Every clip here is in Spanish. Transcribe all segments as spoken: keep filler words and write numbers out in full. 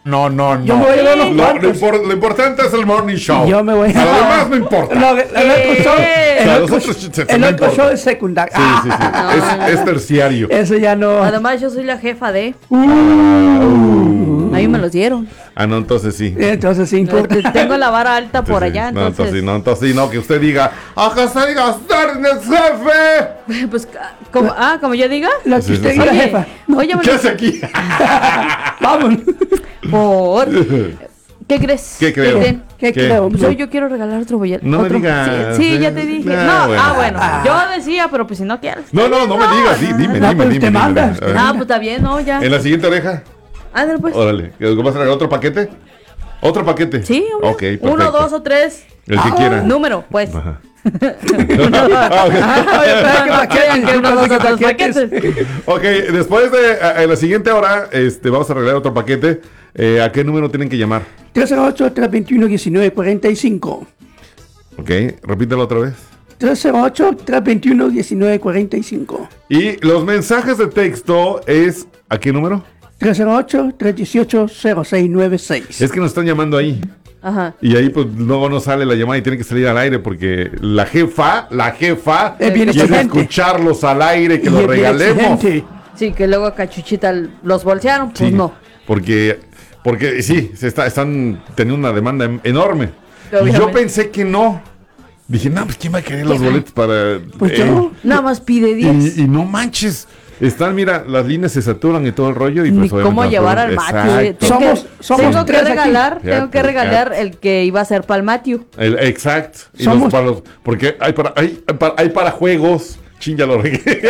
no, no, no. Yo me voy a llevar unos Lo, lo, cuantos. impor- lo importante es el morning show. Yo me voy a- A lo demás no importa. No, el otro show, O el sea, otro, los otros se- se el no otro importa. show es secundario. Sí, sí, sí. Es, es terciario. Eso ya no. Además, yo soy la jefa de. Uh. A mí me los dieron. Ah, no, entonces sí. Entonces sí importa. Te- Tengo la vara alta por Sí, sí. allá, No, entonces. entonces sí, no, entonces sí, no, que usted diga, ¡acá se gastar, jefe! Pues, como, ah, como yo diga. La que Sí, usted sí, sí. diga, Oye, jefa. oye, me ¿Qué lo- hace aquí? Vamos. por. ¿Qué crees? ¿Qué creo? creen? ¿Qué ¿Qué? creo? Yo, yo quiero regalar otro bollete. No me otro. digas, Sí, sí, eh. ya te dije. Ah, no, bueno. ah, bueno. Yo decía, pero pues si no quieres. No, no, no me digas, sí, dime, No, dime, pues dime. te dime, mandas. dime. A ver. Ah, pues está bien, ¿no? Ya. En la siguiente oreja, Ándale, pues. órale, ¿qué vas a regalar otro paquete? ¿Otro paquete? Sí, hombre. Ok, perfecto. Uno, dos o tres. El que Ah, quiera. Número, pues. Ajá. Ah, ok. Oye, espera, que Ah, paquetes, que uno, dos o tres paquetes. paquetes. Ok, después de eh, en la siguiente hora, este, vamos a regalar otro paquete. Eh, ¿A qué número tienen que llamar? tres cero ocho, tres dos uno, uno nueve cuatro cinco. Ok, repítelo otra vez. tres cero ocho, tres dos uno, uno nueve cuatro cinco. Y los mensajes de texto es, ¿a qué número? tres cero ocho, tres uno ocho, cero seis nueve seis. Es que nos están llamando ahí. Ajá. Y ahí pues luego no sale la llamada y tiene que salir al aire porque la jefa, la jefa Es bien quiere exigente. escucharlos al aire, que Y los es bien regalemos. exigente. Sí, que luego a Cachuchita los bolsearon. Pues Sí, no. Porque, porque sí, se está, están teniendo una demanda em- enorme. Y yo Obviamente. pensé que no. Dije, no, pues ¿quién va a querer los boletos para...? Pues eh, yo. Nada más pide diez. y, y no manches. Están, mira, las líneas se saturan y todo el rollo. Y Ni pues, cómo obviamente, llevar no al pueden- Matthew. eh. Exacto. Tengo Somos- que- somos tengo que tres aquí. regalar, Ya, tengo que pues, regalar ya. el que iba a ser para el Matthew. El- exacto. Y Somos- los, para los- porque hay para, hay, hay para, hay para juegos. Chin, ya lo regué.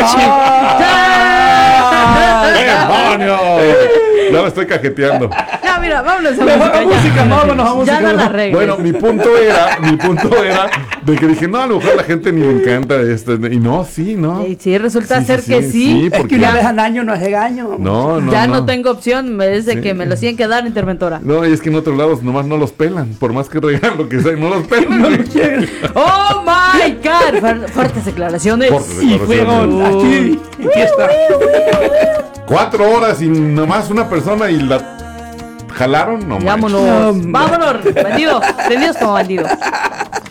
Ah, ¡Demonios! Ya me estoy cajeteando. Ya, mira, vámonos a Mejor a música. música, ya. vámonos a música. Ya no la regles. Bueno, mi punto era, mi punto era de que dije, no, a lo mejor a la gente ni le encanta esto. Y no, sí, no. Y sí, resulta Sí, ser sí, que sí, sí. sí, Es que porque- una vez al año no es regaño. No, no, ya no. no. tengo opción, me dice Sí. que me los tienen que dar interventora. No, y es que en otros lados nomás no los pelan. Por más que regalen lo que sea, no los pelan. No lo quieren. ¡Oh, my God! Fuer- fuertes declaraciones. Fuertes Y fueron aquí en fiesta. Cuatro horas y nomás una persona y la jalaron, no manches. Vámonos. No, Vámonos, bandido. Prendidos como bandidos.